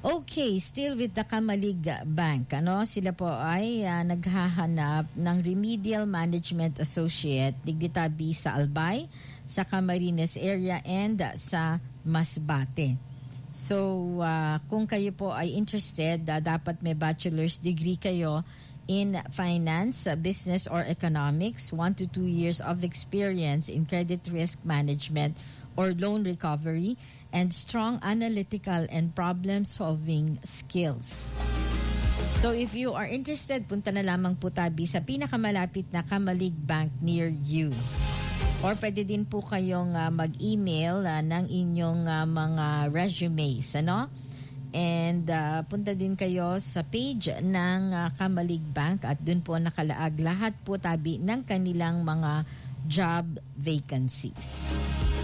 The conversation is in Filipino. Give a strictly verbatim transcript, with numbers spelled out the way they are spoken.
Okay, still with the Kamalig Bank. Ano, sila po ay uh, naghahanap ng Remedial Management Associate, Dignita B sa Albay, sa Camarines area and uh, sa Masbate. So, uh, kung kayo po ay interested, uh, dapat may bachelor's degree kayo in finance, uh, business, or economics, one to two years of experience in credit risk management or loan recovery, and strong analytical and problem-solving skills. So if you are interested, punta na lamang po tabi sa pinakamalapit na Kamalig Bank near you. Or pwede din po kayong uh, mag-email uh, ng inyong uh, mga resumes, ano? And uh, punta din kayo sa page ng uh, Kamalig Bank at dun po nakalaag lahat po tabi ng kanilang mga job vacancies.